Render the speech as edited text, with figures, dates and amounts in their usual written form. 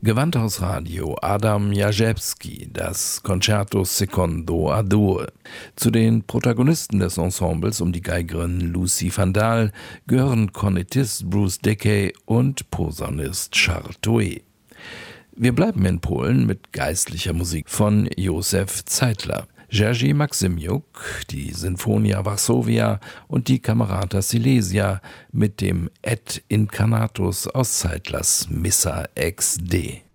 Gewandhausradio Adam Jaszewski, das Concerto Secondo a Due. Zu den Protagonisten des Ensembles um die Geigerin Lucy van Dahl gehören Kornettist Bruce Dickey und Posaunist Charles Touet. Wir bleiben in Polen mit geistlicher Musik von Józef Zeitler. Jerzy Maksymiuk, die Sinfonia Varsovia und die Camerata Silesia mit dem Et Incarnatus aus Zeitlers Missa ex D.